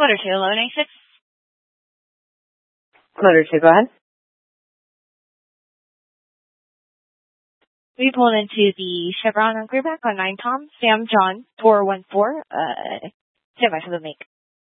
Motor 2, 1186. Motor 2, go ahead. We pulled into the Chevron on Greenback on 9 Tom, Sam John 414. Stand by for the make.